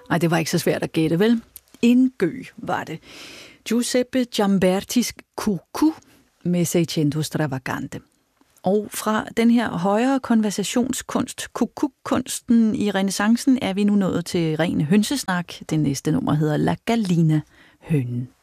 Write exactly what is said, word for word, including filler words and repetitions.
Ej, det var ikke så svært at gætte, vel? En gø var det. Giuseppe Giambertis Cucù med Seicento Stravagante. Og fra den her højere konversationskunst, kukuk-kunsten i renæssancen, er vi nu nået til ren hønsesnak. Det næste nummer hedder La Gallina, hønen.